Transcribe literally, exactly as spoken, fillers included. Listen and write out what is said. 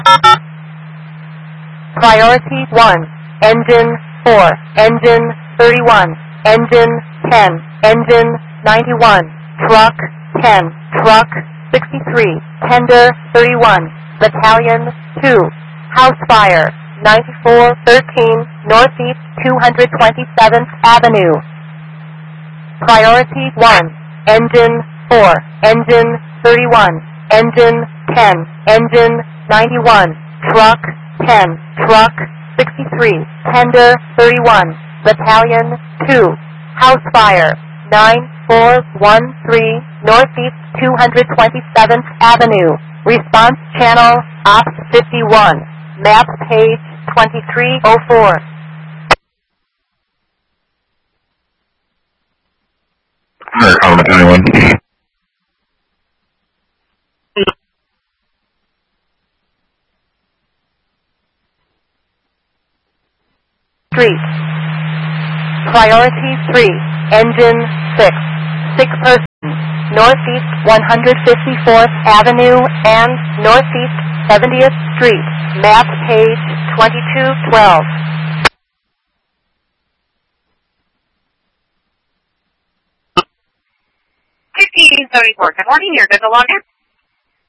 Priority one, engine four, engine thirty-one, engine ten, engine ninety-one, truck ten, truck sixty-three, tender thirty-one, battalion two, house fire ninety-four thirteen Northeast two hundred twenty-seventh Avenue. Priority one, engine four, engine thirty-one, engine ten, engine ninety-one, truck ten, truck sixty-three, tender thirty-one, battalion two, house fire nine four one three Northeast two hundred twenty-seventh Avenue. Response channel Ops fifty-one, map page twenty-three oh four. Alright, comment anyone. Street. Priority three, engine six, six person, Northeast one hundred fifty-fourth Avenue and Northeast seventieth Street, map page twenty-two twelve. fifteen thirty-four. Good morning, you're good to log in.